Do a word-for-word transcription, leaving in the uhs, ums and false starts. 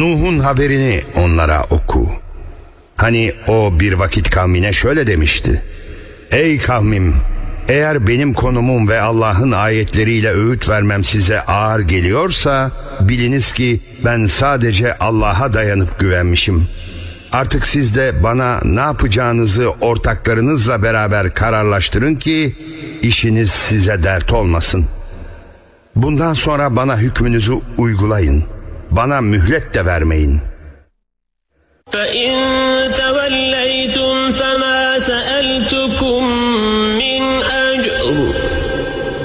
Nuh'un haberini onlara oku. Hani o bir vakit kavmine şöyle demişti: Ey kavmim, eğer benim konumum ve Allah'ın ayetleriyle öğüt vermem size ağır geliyorsa, biliniz ki ben sadece Allah'a dayanıp güvenmişim. Artık siz de bana ne yapacağınızı ortaklarınızla beraber kararlaştırın ki işiniz size dert olmasın. Bundan sonra bana hükmünüzü uygulayın. Bana mühlet de vermeyin. فَاِنْ تَوَلَّيْتُمْ فَمَا سَأَلْتُكُمْ مِنْ